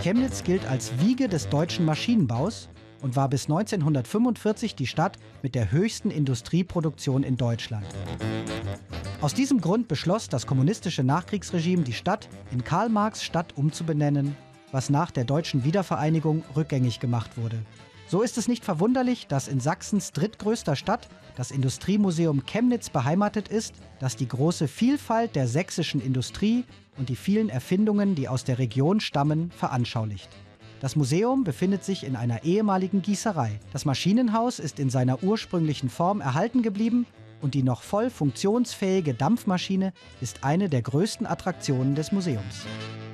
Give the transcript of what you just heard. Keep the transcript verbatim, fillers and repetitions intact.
Chemnitz gilt als Wiege des deutschen Maschinenbaus und war bis neunzehnhundertfünfundvierzig die Stadt mit der höchsten Industrieproduktion in Deutschland. Aus diesem Grund beschloss das kommunistische Nachkriegsregime, die Stadt in Karl-Marx-Stadt umzubenennen, was nach der deutschen Wiedervereinigung rückgängig gemacht wurde. So ist es nicht verwunderlich, dass in Sachsens drittgrößter Stadt das Industriemuseum Chemnitz beheimatet ist, das die große Vielfalt der sächsischen Industrie und die vielen Erfindungen, die aus der Region stammen, veranschaulicht. Das Museum befindet sich in einer ehemaligen Gießerei. Das Maschinenhaus ist in seiner ursprünglichen Form erhalten geblieben und die noch voll funktionsfähige Dampfmaschine ist eine der größten Attraktionen des Museums.